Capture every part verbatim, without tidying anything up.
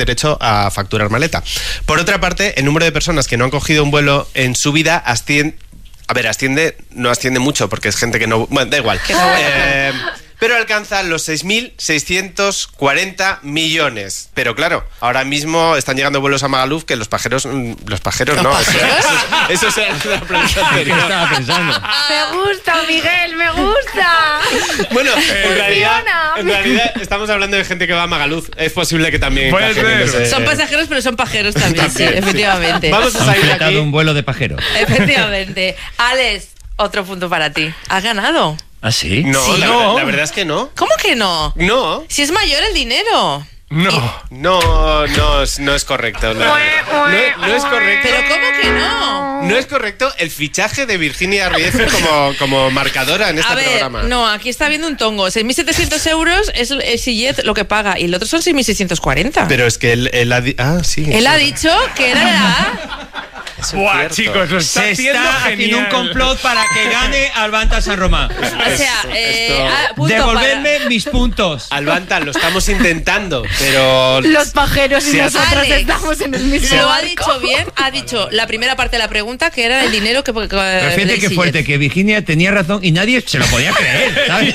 derecho a facturar maleta. Por otra parte, el número de personas que no han cogido un vuelo en su vida asciende... A ver, asciende, no asciende mucho porque es gente que no... Bueno, da igual. Eh, pero alcanza los seis mil seiscientos cuarenta millones. Pero claro, ahora mismo están llegando vuelos a Magaluf que los pajeros... Los pajeros ¿Los no. pajeros? Eso, eso es la pregunta anterior. ¿Qué estaba pensando? Me gusta, Miguel, me gusta. Bueno, en realidad, en realidad estamos hablando de gente que va a Magaluf. Es posible que también... Puede ser. Ese, Son pasajeros, pero son pajeros también, sí, efectivamente. Vamos a Han salir de fletado aquí. un vuelo de pajero. Efectivamente. Alex, otro punto para ti. ¿Has ganado? ¿Ah, sí? No, Sí. la, No. Verdad, la verdad es que no. ¿Cómo que no? No. Si es mayor el dinero. No. No, no, es- no es correcto. No, no, no es correcto. ¿Pero cómo que no? No es correcto el fichaje de Virginia Riefe como, como marcadora en este A ver, programa. no, aquí está viendo un tongo. seis mil setecientos euros es el Sillet lo que paga y el otro son seis mil seiscientos cuarenta. Pero es que él, él ha di- Ah, sí. Él eso- ha dicho que era la... eso es Buah, cierto. chicos, lo está Se haciendo está haciendo genial. un complot para que gane Albanta San Román. O sea, eh, esto- ah, punto Devolverme mis puntos. Albanta, lo estamos intentando, pero... Los pajeros y Se ha- nosotros Alex, estamos en el mismo Lo ha barco. dicho bien, ha dicho la primera parte de la pregunta que era el dinero que... que Pero fíjate del qué Sillet. fuerte, que Virginia tenía razón y nadie se lo podía creer, ¿sabes?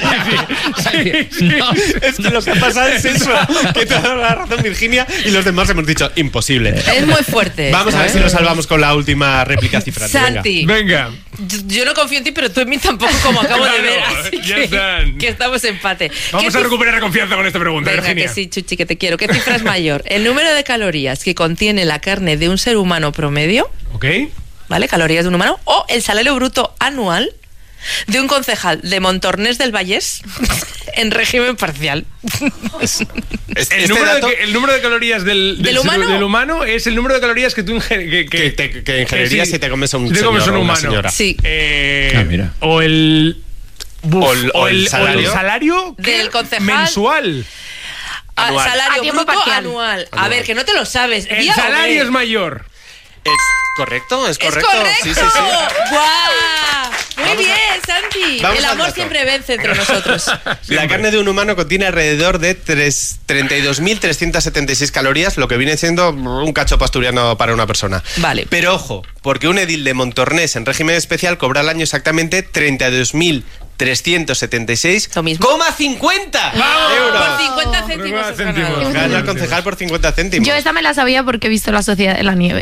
No, Es que lo que ha pasado es eso, que te ha dado la razón Virginia y los demás hemos dicho imposible. Es muy fuerte. Vamos a ver esto, si ¿eh? lo salvamos con la última réplica cifrante. venga. Santi, Venga. yo, yo no confío en ti, pero tú en mí tampoco, como acabo de Claro, ver. Así ya que, están. que estamos empate. Vamos ¿Qué a cif- recuperar la confianza con esta pregunta, Venga, Virginia. que sí, Chuchi, que te quiero. ¿Qué cifra es mayor? ¿El número de calorías que contiene la carne de un ser humano promedio? ¿Ok? ¿Vale? Calorías de un humano. ¿O el salario bruto anual de un concejal de Montornés del Vallés en régimen parcial? Es- El, este número dato de, que- el número de calorías del, ¿Del ser- humano? del humano es el número de calorías que tú inge- que, que, te- que ingerirías sí, si te comes a un si te señor comes a un o una humano. señora. Sí. Eh, Ah, mira. O el... Buf, O el- o el salario. o el salario ¿qué? Del concejal. mensual. Ah, Anual. salario A tiempo bruto parcial. anual. A Anual. ver, que no te lo sabes. El Día, salario hombre. es mayor. ¿Es correcto? ¿Es ¡Es correcto? correcto! Sí, sí, sí. ¡Guau! Muy Vamos bien, a- Santi. vamos El al amor dato. siempre vence entre nosotros. La carne de un humano contiene alrededor de tres- treinta y dos mil trescientos setenta y seis calorías, lo que viene siendo un cacho asturiano para una persona. Vale. Pero ojo, porque un edil de Montornés en régimen especial cobra al año exactamente treinta y dos mil trescientos setenta y seis Lo mismo. coma cincuenta Por euros. cincuenta céntimos. has céntimos. ganado. Gana el concejal por cincuenta céntimos. Yo esta me la sabía porque he visto La Sociedad de la Nieve.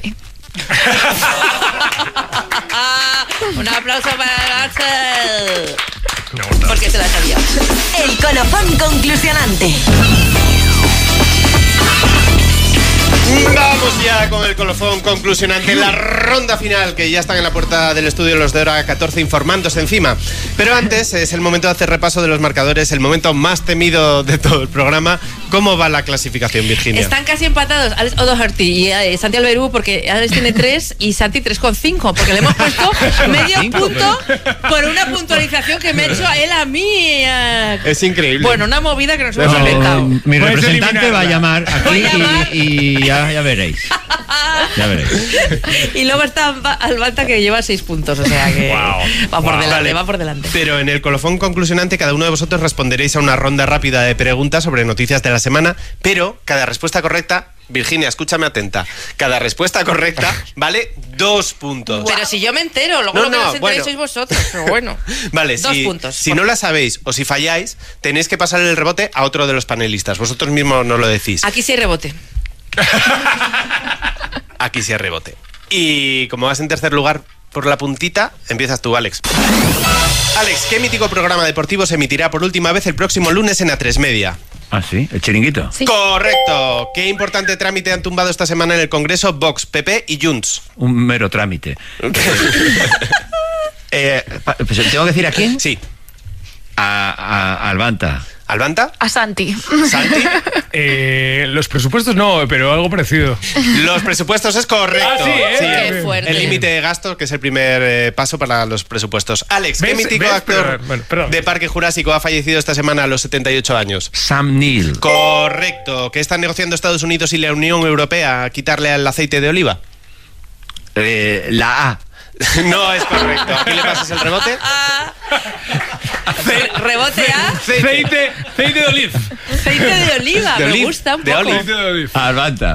Ah, un aplauso para Axel. Porque se la sabía. El colofón conclusionante. Vamos ya con el colofón conclusionante, la ronda final, que ya están en la puerta del estudio los de hora catorce informándose encima. Pero antes es el momento de hacer repaso de los marcadores, el momento más temido de todo el programa. ¿Cómo va la clasificación, Virginia? Están casi empatados Alex O'Doherty y eh, Santi Alberú, porque Alex tiene tres y Santi tres coma cinco, porque le hemos puesto medio Cinco, punto por una puntualización que me ha hecho a él a mí. eh. Es increíble. Bueno, una movida que nos hemos Bueno, inventado. mi Puedes representante va a eliminarla. llamar aquí Voy a llamar. y, y ya, ya veréis. Ya veréis. Y luego está Alba- Albanta, que lleva seis puntos, o sea que Wow. va por Wow. delante, Vale. va por delante. Pero en el colofón conclusionante cada uno de vosotros responderéis a una ronda rápida de preguntas sobre noticias de la semana, pero cada respuesta correcta, Virginia, escúchame atenta, cada respuesta correcta vale dos puntos. Pero si yo me entero, luego No, lo que no, no os enteréis bueno. sois vosotros, pero bueno. Vale, Dos si, puntos. si no la sabéis o si falláis, tenéis que pasar el rebote a otro de los panelistas. Vosotros mismos nos lo decís. Aquí sí hay rebote. Aquí sí hay rebote. Y como vas en tercer lugar por la puntita, empiezas tú, Alex. Alex, ¿qué mítico programa deportivo se emitirá por última vez el próximo lunes en A tres Media? Ah, sí, el chiringuito. Sí. Correcto. ¿Qué importante trámite han tumbado esta semana en el Congreso Vox, P P y Junts? Un mero trámite. Eh, pa- pues, ¿tengo que decir a quién? Sí. A, a, a Albanta. ¿Albanta? A Santi. ¿Santi? Eh, los presupuestos no, pero algo parecido. Los presupuestos es correcto. Ah, sí, ¿eh? Qué fuerte. El límite de gasto, que es el primer eh, paso para los presupuestos. Alex, ¿qué ¿Ves? mítico ¿Ves? actor Pero, bueno, perdón. de Parque Jurásico ha fallecido esta semana a los setenta y ocho años? Sam Neill. Correcto. ¿Qué están negociando Estados Unidos y la Unión Europea a quitarle al aceite de oliva? Eh, la A. No es correcto. ¿Aquí le pasas el rebote? Ah. Rebote a Aceite, aceite de oliva. aceite de oliva. De Me oliv- gusta un de poco. oliv. Aceite de oliva. A Albanta.